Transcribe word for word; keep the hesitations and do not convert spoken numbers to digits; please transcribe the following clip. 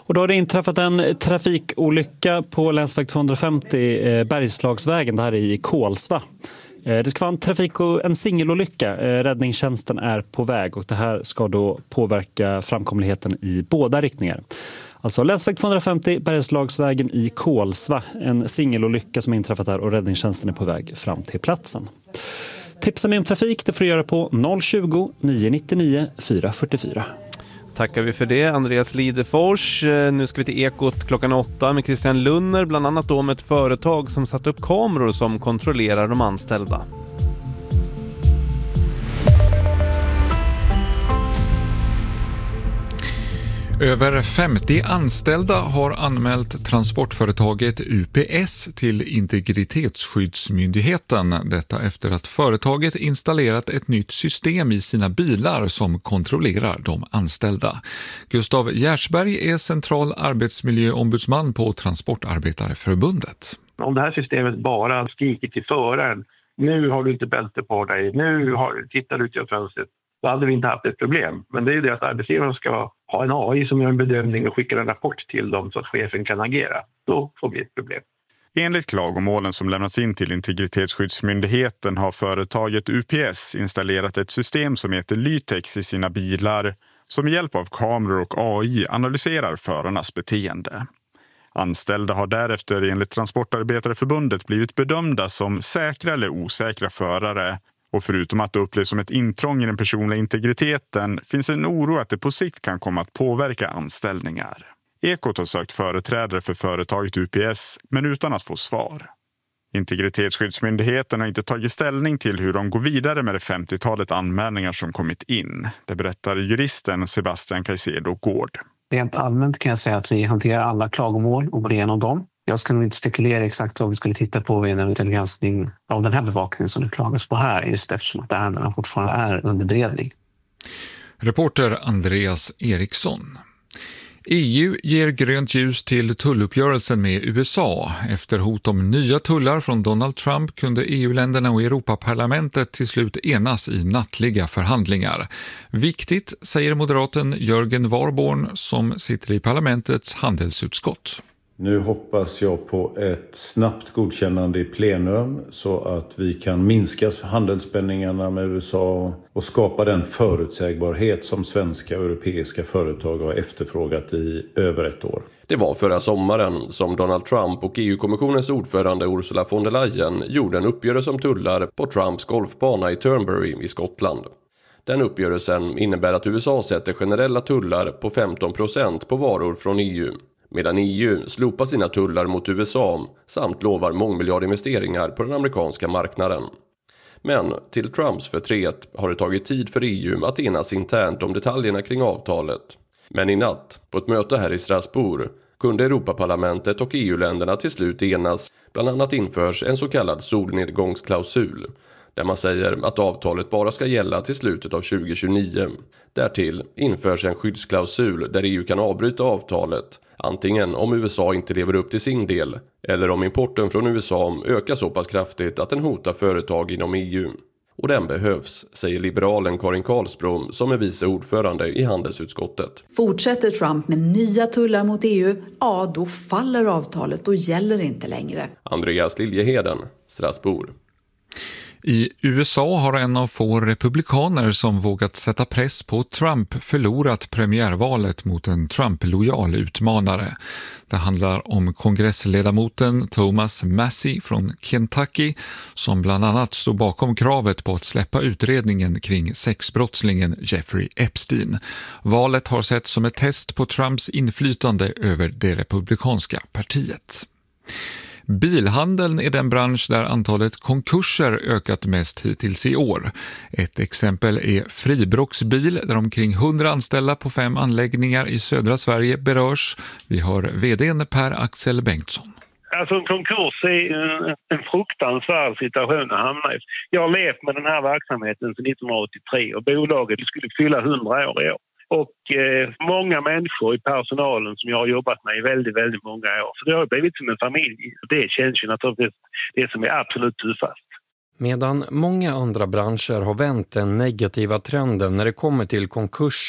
Och då har det inträffat en trafikolycka på länsväg tvåhundrafemtio eh, Bergslagsvägen där i Kolsva. Eh, det ska vara en, trafik- och en singelolycka. Eh, räddningstjänsten är på väg och det här ska då påverka framkomligheten i båda riktningar. Alltså länsväg tvåhundrafemtio Bergslagsvägen i Kolsva. En singelolycka som inträffat där och räddningstjänsten är på väg fram till platsen. Tipsa mig om trafik, det får du göra på noll tjugo, nio nittionio, fyra fyrtiofyra. Tackar vi för det, Andreas Lidefors. Nu ska vi till Ekot klockan åtta med Christian Lunner, bland annat då om ett företag som satt upp kameror som kontrollerar de anställda. Över femtio anställda har anmält transportföretaget U P S till Integritetsskyddsmyndigheten. Detta efter att företaget installerat ett nytt system i sina bilar som kontrollerar de anställda. Gustav Gärsberg är central arbetsmiljöombudsman på Transportarbetareförbundet. Om det här systemet bara skriker till föraren, nu har du inte bälte på dig, nu har, tittar du ut genom fönstret, då hade vi inte haft ett problem. Men det är ju det att arbetsgivaren ska ha en A I som gör en bedömning och skickar en rapport till dem så att chefen kan agera. Då får det bli ett problem. Enligt klagomålen som lämnats in till Integritetsskyddsmyndigheten har företaget U P S installerat ett system som heter Lytex i sina bilar som med hjälp av kameror och A I analyserar förarnas beteende. Anställda har därefter enligt Transportarbetareförbundet blivit bedömda som säkra eller osäkra förare. Och förutom att det upplevs som ett intrång i den personliga integriteten finns en oro att det på sikt kan komma att påverka anställningar. Ekot har sökt företrädare för företaget U P S men utan att få svar. Integritetsskyddsmyndigheten har inte tagit ställning till hur de går vidare med det femtiotalet anmälningar som kommit in. Det berättar juristen Sebastian Caicedo Gård. Rent allmänt kan jag säga att vi hanterar alla klagomål och går igenom dem. Jag ska nog inte spekulera exakt vad vi skulle titta på vid en eventuell granskning av den här bevakningen som det klagas på här, just eftersom att ärendena fortfarande är under beredning. Reporter Andreas Eriksson. E U ger grönt ljus till tulluppgörelsen med U S A. Efter hot om nya tullar från Donald Trump kunde E U-länderna och Europaparlamentet till slut enas i nattliga förhandlingar. Viktigt, säger moderaten Jörgen Warborn som sitter i parlamentets handelsutskott. Nu hoppas jag på ett snabbt godkännande i plenum så att vi kan minska handelsspänningarna med U S A och skapa den förutsägbarhet som svenska och europeiska företag har efterfrågat i över ett år. Det var förra sommaren som Donald Trump och E U-kommissionens ordförande Ursula von der Leyen gjorde en uppgörelse om tullar på Trumps golfbana i Turnberry i Skottland. Den uppgörelsen innebär att U S A sätter generella tullar på femton procent på varor från E U. Medan E U slopar sina tullar mot U S A samt lovar mångmiljardinvesteringar på den amerikanska marknaden. Men till Trumps förtret har det tagit tid för E U att enas internt om detaljerna kring avtalet. Men i natt, på ett möte här i Strasbourg, kunde Europaparlamentet och E U-länderna till slut enas. Bland annat införs en så kallad solnedgångsklausul, där man säger att avtalet bara ska gälla till slutet av tjugo tjugonio. Därtill införs en skyddsklausul där E U kan avbryta avtalet, antingen om U S A inte lever upp till sin del, eller om importen från U S A ökar så pass kraftigt att den hotar företag inom E U. Och den behövs, säger liberalen Karin Karlsbrom som är vice ordförande i handelsutskottet. Fortsätter Trump med nya tullar mot E U, ja då faller avtalet och gäller inte längre. Andreas Liljeheden, Strasbourg. I U S A har en av få republikaner som vågat sätta press på Trump förlorat premiärvalet mot en Trump-lojal utmanare. Det handlar om kongressledamoten Thomas Massie från Kentucky som bland annat stod bakom kravet på att släppa utredningen kring sexbrottslingen Jeffrey Epstein. Valet har sett som ett test på Trumps inflytande över det republikanska partiet. Bilhandeln är den bransch där antalet konkurser ökat mest hittills i år. Ett exempel är Fribrocksbil där omkring hundra anställda på fem anläggningar i södra Sverige berörs. Vi har vdn Per-Axel Bengtsson. Alltså en konkurs är en, en fruktansvärd situation att hamna i. Jag har levt med den här verksamheten sedan nittonhundraåttiotre och bolaget skulle fylla hundra år i år. Och eh, många människor i personalen som jag har jobbat med i väldigt, väldigt många år. Så det har blivit som en familj. Det känns ju naturligtvis det som är absolut tuffast. Medan många andra branscher har vänt den negativa trenden när det kommer till konkurs